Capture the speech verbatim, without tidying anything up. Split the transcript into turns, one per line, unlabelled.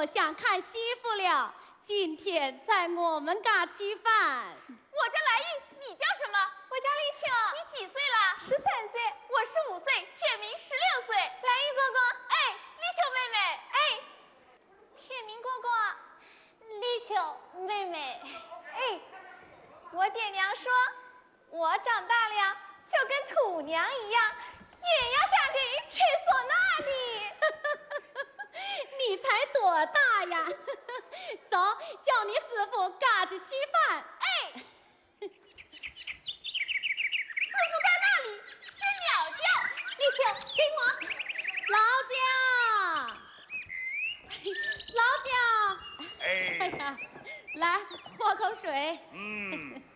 想看媳妇了。今天在我们家吃饭。
我叫来意，你叫什么？
我叫丽秋。
你几岁了？
十三岁。
我十五岁，天明十六岁。来
意哥哥，
哎，丽秋妹妹，
哎，天明哥哥，丽秋妹妹，哎，我爹娘说，我长大了就跟土娘一样，也要嫁给吹唢呐的。
你才多大呀？走，叫你师傅赶去吃饭。
哎，师傅在那里睡鸟觉。
丽秋，听我。
老蒋，老蒋。
哎。
哎呀，来喝口水。
嗯。